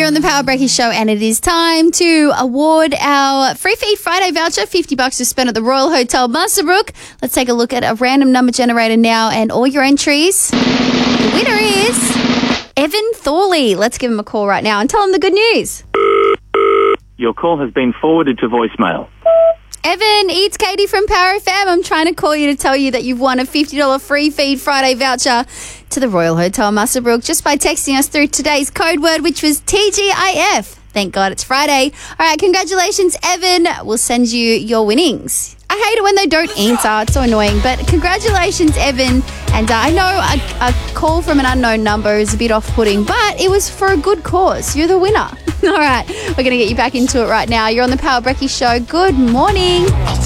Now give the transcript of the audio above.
on the Power Breakfast Show, and it is time to award our Free Feed Friday voucher, $50 to spend at the Royal Hotel Muswellbrook. Let's take a look at a random number generator now and all your entries. The winner is Evan Thorley. Let's give him a call right now and tell him the good news. Your call has been forwarded to voicemail. Evan, it's Katie from Power FM. I'm trying to call you to tell you that you've won a $50 Free Feed Friday voucher to the Royal Hotel Muswellbrook just by texting us through today's code word, which was TGIF. Thank God it's Friday. All right, congratulations, Evan. We'll send you your winnings. I hate it when they don't answer. It's so annoying. But congratulations, Evan. And I know a call from an unknown number is a bit off-putting, but it was for a good cause. You're the winner. All right, we're going to get you back into it right now. You're on the Power Breakfast Show. Good morning.